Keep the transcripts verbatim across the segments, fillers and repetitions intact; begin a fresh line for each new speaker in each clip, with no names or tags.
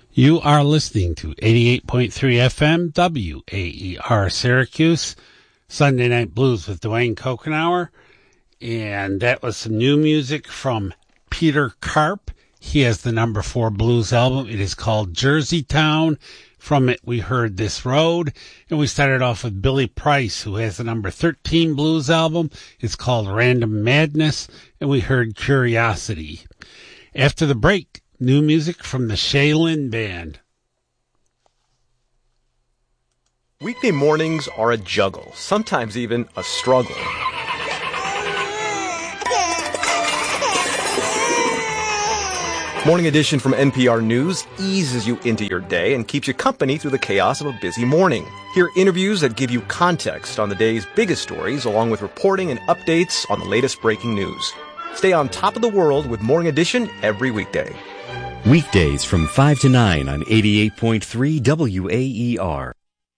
You are listening to eighty-eight point three F M W A E R Syracuse, Sunday Night Blues with Dwayne Kokenauer. And that was some new music from Peter Karp. He has the number four blues album. It is called Jersey Town. From it, we heard This Road. And we started off with Billy Price, who has the number thirteen blues album. It's called Random Madness. And we heard Curiosity. After the break, new music from the Shaylin Band.
Weekday mornings are a juggle, sometimes even a struggle. Morning Edition from N P R News eases you into your day and keeps you company through the chaos of a busy morning. Hear interviews that give you context on the day's biggest stories, along with reporting and updates on the latest breaking news. Stay on top of the world with Morning Edition every weekday.
Weekdays from five to nine on eighty-eight point three W A E R.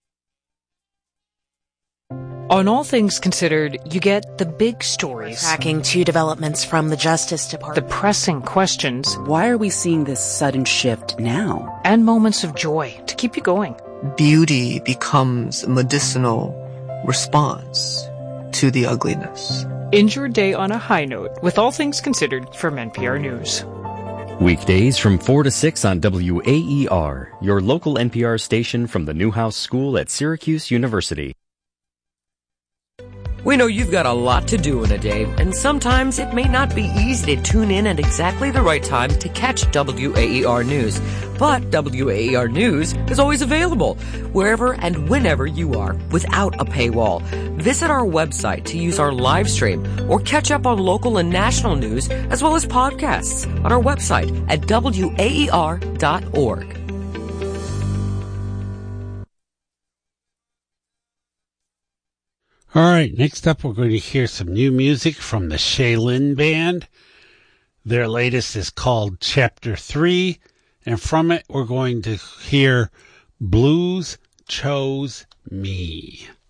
On All Things Considered, you get the big stories.
Tracking two developments from the Justice
The
Department.
pressing questions.
Why are we seeing this sudden shift now?
And moments of joy to keep you going.
Beauty becomes a medicinal response to the ugliness.
End your day on a high note with All Things Considered from N P R News.
Weekdays from four to six on W A E R, your local N P R station from the Newhouse School at Syracuse University.
We know you've got a lot to do in a day, and sometimes it may not be easy to tune in at exactly the right time to catch W A E R News. But W A E R News is always available, wherever and whenever you are, without a paywall. Visit our website to use our live stream or catch up on local and national news, as well as podcasts on our website at W A E R dot org.
All right, next up we're going to hear some new music from the Shaylin Band. Their latest is called Chapter three, and from it we're going to hear Blues Chose Me.